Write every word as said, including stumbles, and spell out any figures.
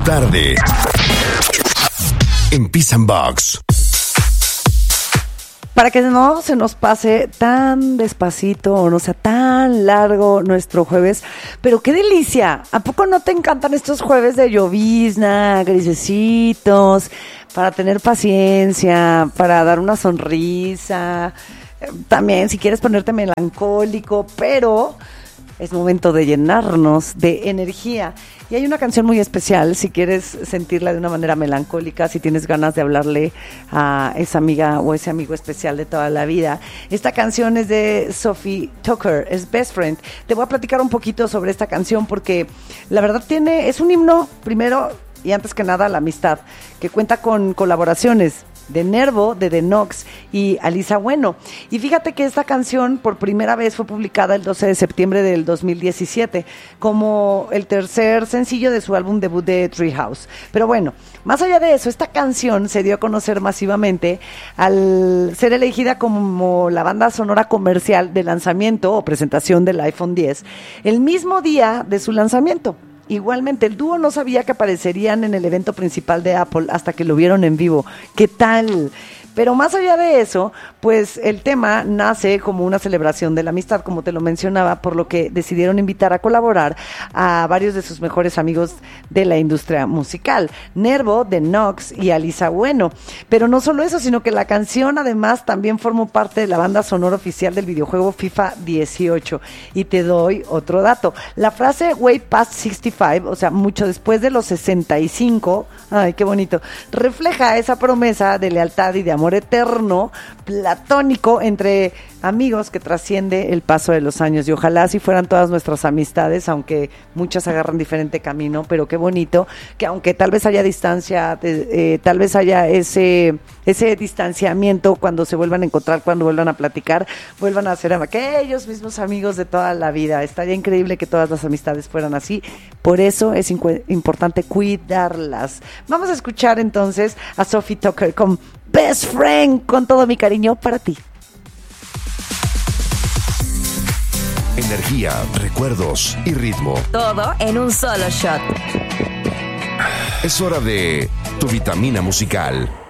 tarde en Peace and Box. Para que no se nos pase tan despacito o no sea tan largo nuestro jueves, pero qué delicia. ¿A poco no te encantan estos jueves de llovizna, grisecitos, para tener paciencia, para dar una sonrisa? También si quieres ponerte melancólico, pero es momento de llenarnos de energía. Y hay una canción muy especial, si quieres sentirla de una manera melancólica, si tienes ganas de hablarle a esa amiga o ese amigo especial de toda la vida. Esta canción es de Sophie Tucker, es Best Friend. Te voy a platicar un poquito sobre esta canción porque la verdad tiene, es un himno, primero y antes que nada, la amistad, que cuenta con colaboraciones de Nervo, de The Knox y Alisa Bueno. Y fíjate que esta canción por primera vez fue publicada el doce de septiembre del dos mil diecisiete como el tercer sencillo de su álbum debut de Treehouse. Pero bueno, más allá de eso, esta canción se dio a conocer masivamente al ser elegida como la banda sonora comercial de lanzamiento o presentación del iPhone diez el mismo día de su lanzamiento. Igualmente, el dúo no sabía que aparecerían en el evento principal de Apple hasta que lo vieron en vivo. ¿Qué tal? Pero más allá de eso, pues el tema nace como una celebración de la amistad, como te lo mencionaba, por lo que decidieron invitar a colaborar a varios de sus mejores amigos de la industria musical, Nervo, The Knox y Alisa Bueno. Pero no solo eso, sino que la canción además también formó parte de la banda sonora oficial del videojuego FIFA dieciocho. Y te doy otro dato. La frase way past sesenta y cinco, o sea, mucho después de los sesenta y cinco, ay, qué bonito, refleja esa promesa de lealtad y de amor amor eterno, platónico, entre amigos que trasciende el paso de los años. Y ojalá así fueran todas nuestras amistades, aunque muchas agarran diferente camino, pero qué bonito que aunque tal vez haya distancia, eh, tal vez haya ese, ese distanciamiento, cuando se vuelvan a encontrar, cuando vuelvan a platicar, vuelvan a ser aquellos mismos amigos de toda la vida. Estaría increíble que todas las amistades fueran así, por eso es incu- importante cuidarlas. Vamos a escuchar entonces a Sophie Tucker con Best Friend, con todo mi cariño para ti. Energía, recuerdos y ritmo. Todo en un solo shot. Es hora de tu vitamina musical.